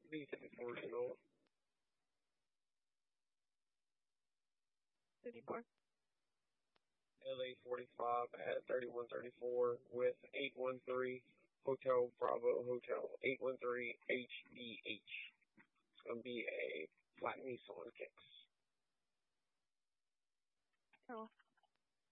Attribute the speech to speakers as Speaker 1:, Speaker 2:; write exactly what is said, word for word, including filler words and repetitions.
Speaker 1: B fifty-four Renault.
Speaker 2: fifty-four.
Speaker 1: L A forty-five at thirty-one thirty-four with eight one three Hotel Bravo Hotel eight one three H D H. It's gonna be a flat Nissan Kicks.
Speaker 2: Oh.